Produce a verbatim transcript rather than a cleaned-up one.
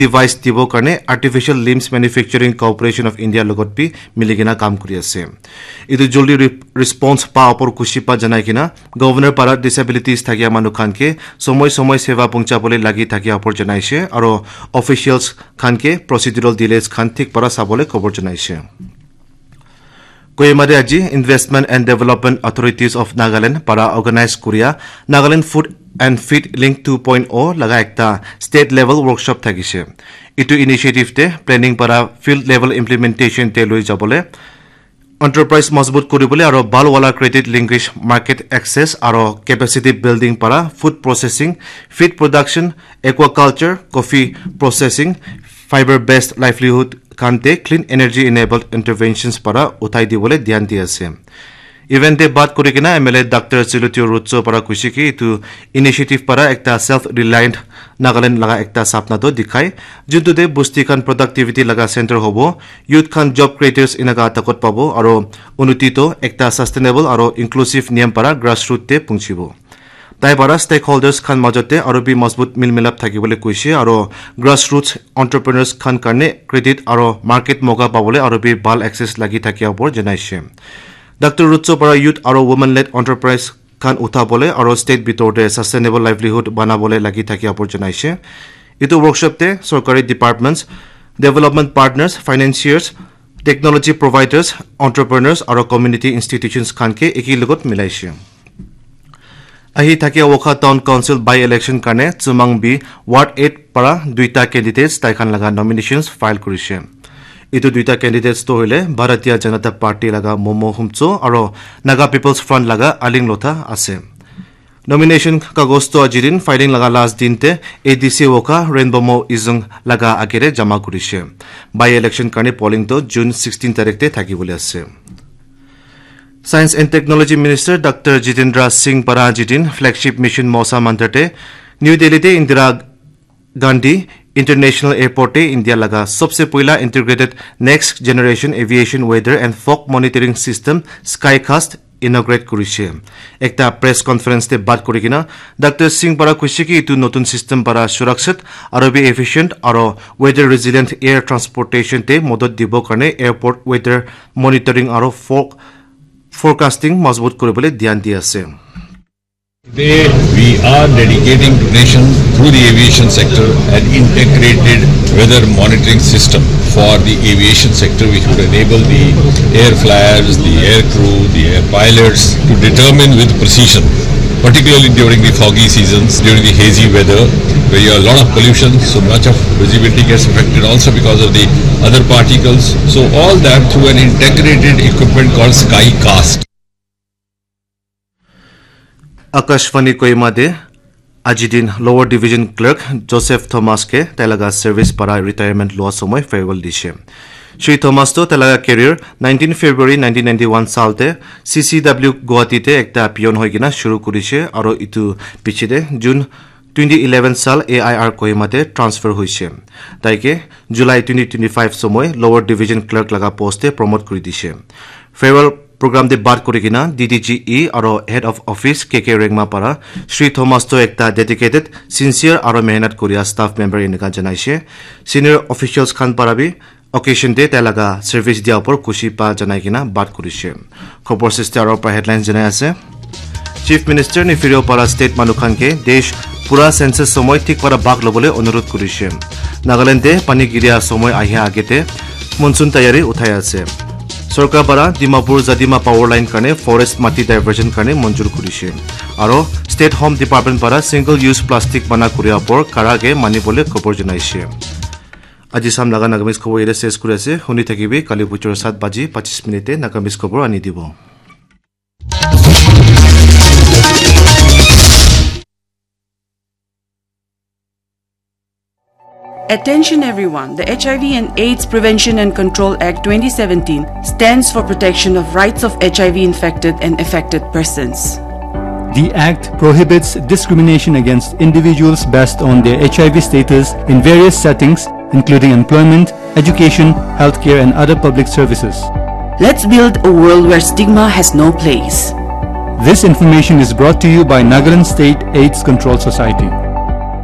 Device দিবৰ কাৰণে artificial লিম্বছ manufacturing corporation of ইণ্ডিয়াৰ লগত বি মিলি কিনা কাম কৰি আছে ইটো জলদি ৰেছপন্স পা ওপৰ খুশি পা জনাই কিনা গভৰ্ণৰ পাৰা ডিসেবিলিটিজ থাকিয়া মানুহ খানকে সময় সময় সেৱা পঞ্চাবলৈ লাগি থাকিয়া ওপৰ জনাইছে আৰু অফিচিয়েলছ খানকে প্ৰচিডিউৰাল ডিলেজ খান ঠিক পৰা চাবলৈ খবৰ জনাইছে Koyamade aji Investment and Development Authorities of Nagaland para organize Korea Nagaland Food and Feed Link two point oh laga ekta state level workshop thakise. Itu initiative te planning para field level implementation te loi jabole enterprise mazbut koribole aro balwala credit linkage market access aro capacity building para food processing, feed production, aquaculture, coffee processing, fiber based livelihood kante clean energy enabled interventions para uthai dibole dhyan di ase event de baat kori kina M L A Doctor Chilutio Rutso para kushi ki itu initiative para ekta self reliant Nagaland laga ekta sapna do dikhai juntu de busti kan productivity laga center hobo youth kan job creators inaga takot pabo aro unuti to ekta sustainable aro inclusive niyam para grassroots te pungchibo তাই para stakeholders খান মাজতে আৰু B মজবুত মিলমিলাপ থাকিবলৈ কৈছে আৰু গ্ৰাসৰুটস এন্টাৰপ্ৰেনাৰ্স খান কাৰণে credit আৰু market মগা পাবলৈ আৰু বি ভাল এক্সেছ লাগি থাকিয়া ওপৰ জনাইছে ডক্টৰ ৰুটছো পৰা ইউথ আৰু ওমেন লেড এন্টাৰপ্ৰাইজ খান উঠাবলৈ আৰু ষ্টেট ভিতৰতে সাস্টেইনেবল লাইভলিহুড বনাবলৈ লাগি থাকিয়া ওপৰ জনাইছে ইটো ওয়াৰ্কশ্বপতে চৰকাৰী ডিপাৰ্টমেন্টছ ডেভেলপমেন্ট পাৰ্টনাৰ্ছ ফাইনান্সিয়াৰ্ছ টেকনলজি প্ৰভাইডাৰ্ছ এন্টাৰপ্ৰেনাৰ্ছ আৰু কমিউনিটি ইনষ্টিটিউচনছ খানকে একি লগত মিলাইছে ahi thake okha town council by election karne chumang bi ward eight para duita candidates tai khan laga nominations file kurise itu duita candidates to hole bharatiya janata party laga momo humcho aro naga people's front laga aling lotha ase nomination kagos to ajirin filing laga last din te adc okha rainbow mo izung laga agere jama kurise by election karne polling to june sixteen tarikh te thakibole ase Science and Technology Minister Doctor Jitendra Singh Parajidin flagship mission Mosa Mandate New Delhi te Indira Gandhi International Airport te India laga sabse पहिला integrated next generation aviation weather and fog monitoring system Skycast inaugurate kurise ekta press conference te baat korikina Doctor Singh para kuise ki itu notun system para surakshit aro bi efficient aro weather resilient air transportation te modot dibo karne airport weather monitoring aro fog forecasting mazbut koribole dhyan di ase Today we are dedicating to nation through the aviation sector an integrated weather monitoring system for the aviation sector which would enable the air flyers, the air crew, the air pilots to determine with precision, particularly during the foggy seasons, during the hazy weather where you have a lot of pollution, so much of visibility gets affected also because of the other particles. So all that through an integrated equipment called Skycast. Akashvani Koyamade Ajidin Lower Division Clerk Joseph Thomas ke telaga service para retirement law somoy farewell dishe Shri Thomas to telaga career nineteen February nineteen ninety-one salte C C W Guwahati te ekta pion hoigina shuru kurise aro itu pichide June twenty eleven sal A I R Kohimate transfer hoise taike July twenty twenty-five somoy Lower Division Clerk laga poste promote kori dishe farewell program de baat korigina D D G E aro head of office K K Rengma para Shri Thomas to ekta dedicated sincere aro mehnat koria staff member inaka janaise senior officials khan para bi occasion de telaga service dia upor kushi pa janai kina baat korise khobor sister aro pa headlines janai ase Chief Minister ni firio para state manukhan ke desh pura census somoy thik para bag lobole অনুরোধ korise Nagaland de pani giria somoy ahia agete monsoon tayari uthai ase Sarkar para Dimapur Zadima power line karne forest mati diversion karne manjur kurise aro state home department para single use plastic bana kuria por karage mani bole khobor janaise aji sam laga nagamis khobor ere ses kure ase huni thakibe kali buchor seven baji twenty-five minute nagamis khobor ani dibo Attention everyone, the H I V and AIDS Prevention and Control Act twenty seventeen stands for protection of rights of H I V infected and affected persons. The Act prohibits discrimination against individuals based on their H I V status in various settings, including employment, education, healthcare and other public services. Let's build a world where stigma has no place. This information is brought to you by Nagaland State AIDS Control Society.